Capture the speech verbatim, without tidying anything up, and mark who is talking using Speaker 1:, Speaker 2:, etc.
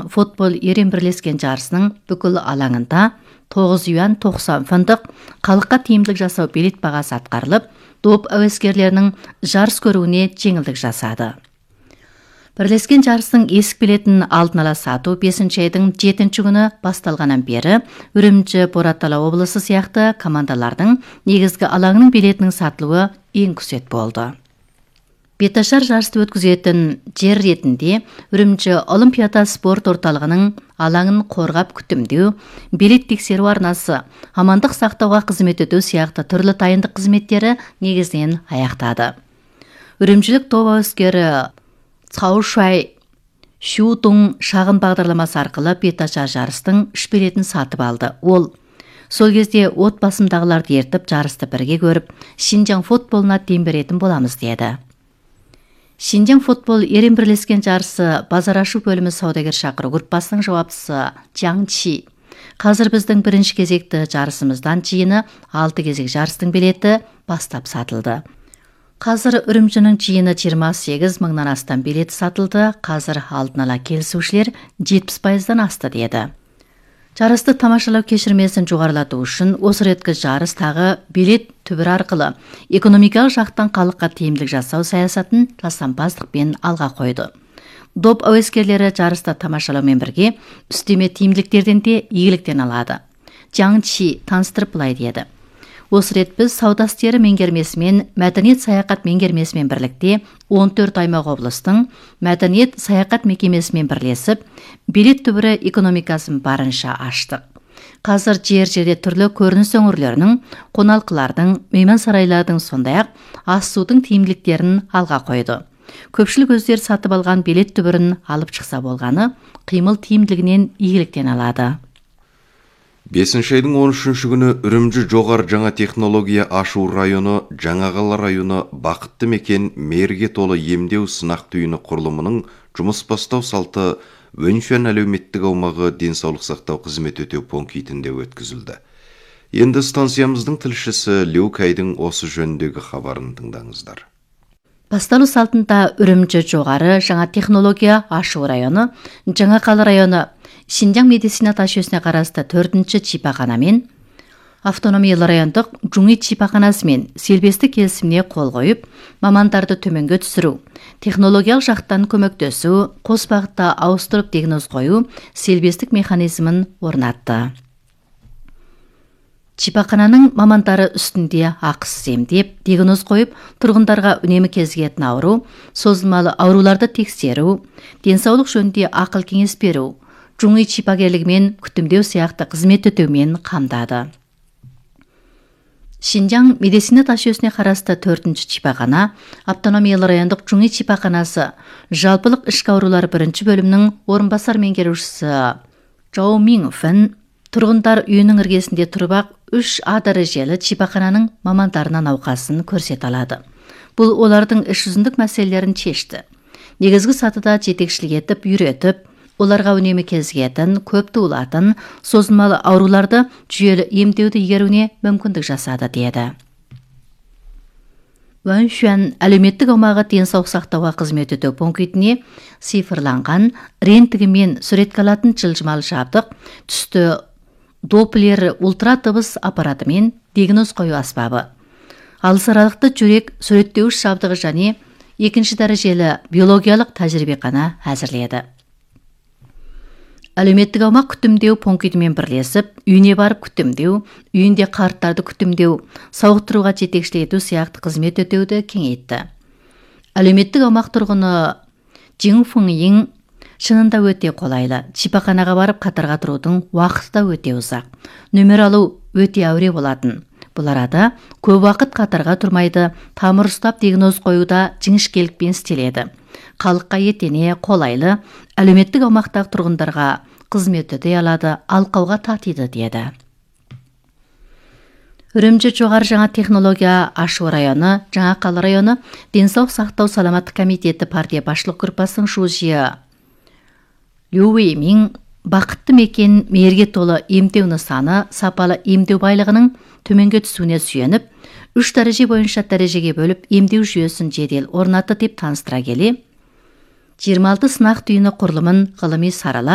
Speaker 1: Шинжаң футбол ерен бірлескен жарысының бүкіл алаңында тоғыз юан тоқсан фунттық халыққа тиімділік жасау билет бағасы атқарылып, доп әуескерлерінің жарыс көруіне жеңілдік жасады. Бірлескен жарыстың есік билетін алдын ала сату бесінші айдың жетінші күні басталғаннан бері Үрімжі, Боратала облысы сияқты командалардың негізгі алаңының билетінің сатылуы ең күзет болды. Беташар жарысты өткізетін жер ретінде Үрімжі Олимпиада спорт орталығының алаңын қорғап күтімдеу, билет тексеру арнасы, амандық сақтауға қызмет ету сияқты түрлі дайындық қызметтері негізінен аяқтады. Үрімжілік топ әуескері Цаушай Шудың шағын бағдарламасы арқылы беташар жарыстың үш билетін сатып алды. Ол сол кезде отбасымдағыларды ертіп жарысты бірге көріп, Шинжаң футболына дем беретін боламыз деді. Шинжаң футбол ерен бірлескен жарысы базар ашу бөлімі саудагер шақыру группасының жауаптысы Чжан Чи. Қазір біздің бірінші кезекті жарысымыздан жиыны алты кезек жарыстың билеті бастап сатылды. Қазір Үрімжінің жиыны жиырма сегіз мыңнан астам билет сатылды. Қазір алдын ала келісушілер жетпіс пайыздан асты деді. Жарысты тамашалау кешірмесін жоғарылату үшін осы реткі жарыс тағы билет түбір арқылы экономикалық жақтан халыққа тиімділік жасау саясатын жасампаздықпен алға қойды. Доп әуескерлері жарысты тамашалаумен бірге үстеме тиімділіктерден де игіліктен алады. Чжан Чи таныстырып былай деді. Осы рет біз сауда істері меңгермесімен мәдениет саяхат меңгермесімен бірлікте он төрт аймақ облыстың мәдениет саяхат мекемесімен бірлесіп, билет түбірі экономикасын барынша аштық. Қазір жер-жерде түрлі көрініс өңірлерінің, қоналқылардың, мейман сарайлардың сондай-ақ ас судың тиімділіктерін алға қойды. Көпшілік өздері сатып алған билет түбірін алып шықса болғаны, қимыл тиімділігінен игіліктен алады.
Speaker 2: бесінші айдың он үшінші күні Үрімжі жоғар жаңа технология ашу районы, Жаңақала районы бақытты мекен мерге толы емдеу сынақ түйіні құрылымының жұмыс бастау салты Өншен әлеуметтік аумағы денсаулық сақтау қызмет өтеу пунктінде өткізілді. Енді станциямыздың тілшісі Лю Кайдың осы жөніндегі хабарын тыңдаңыздар.
Speaker 1: Басталу салтында Үрімжі жоғары жаңа технология ашу районы, Жаңақала районы, Шинжаң медицина ташүйесіне қарасты төртінші шипаханамен, автономиялы райондық Жуңи шипаханасымен селбесті келісіміне қол қойып, мамандарды төменге түсіру, технологиялық жақтан көмектесу, қос бағытта ауыстырып диагноз қою, селбестік механизмін орнатты. Шипахананың мамандары үстінде ақысыз емдеп, диагноз қойып, тұрғындарға үнемі кезігетін ауру, созылмалы ауруларды тексеру, денсаулық жөнінде ақыл кеңес беру, Жуңи шипагерлігімен күтімдеу сияқты қызмет өтеумен қамдады. Шинжаң медицина ташүйесіне қарасты төртінші шипахана, автономиялы райондық Жуңи шипаханасы, жалпылық ішкі аурулар бірінші бөлімнің орынбасар меңгерушісі Чжоу Минфэн, тұрғындар үйінің іргесінде тұрып-ақ үш А дәрежелі шипахананың мамандарына науқасын көрсете алады. Бұл олардың іс жүзіндік мәселелерін шешті. Негізгі сатыда жетекшілік етіп, үйретіп, оларға үнемі кезігетін, көп туылатын, созылмалы ауруларды жүйелі емдеуді игеруіне мүмкіндік жасады деді. Өншен әлеуметтік аумағы денсаулық сақтауға қызмет өтеу пунктіне цифрланған рентгенмен суретке алатын жылжымалы жабдық, түсті доплер ультра дыбыс аппаратымен диагноз қою аспабы, алыс аралықты жүрек суреттеуіш жабдығы және екінші дәрежелі биологиялық тәжірибехана әзірледі. Әлеуметтік аумақ күтімдеу пунктімен бірлесіп, үйіне барып күтімдеу, үйінде қарттарды күтімдеу, сауықтыруға жетекшілік ету сияқты қызмет өтеуді кеңейтті. Әлеуметтік аумақ тұрғыны Жин Фыңйың шынында өте қолайлы. Шипаханаға барып қатарға тұрудың уақыты да өте ұзақ. Нөмір алу өте әуре болатын. Бұл арада көп уақыт қатарға тұрмайды, тамыр ұстап диагноз қоюда жіңішкелікпен істеледі. Халыққа етене, қолайлы, әлеуметтік аумақтағы тұрғындарға қызмет өте алады, алқауға татиды деді. Үрімжі жоғары жаңа технология ашу районы, Жаңақала районы, денсаулық сақтау саламаттық комитеті партия басшылық группасының шужия Лю Веймин бақытты мекен мерге толы емдеу нысаны сапалы емдеу байлығының төменге түсуіне сүйеніп, үш дәреже бойынша дәрежеге бөліп емдеу жүйесін жедел орнатты деп таныстыра келе, жиырма алты сынақ түйіні құрылымын ғылыми саралап,